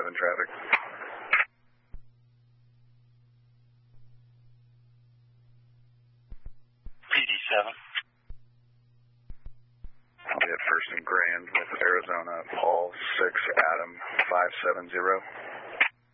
in traffic. PD7. I'll be at First and Grand with Arizona, Paul 6 Adam 570.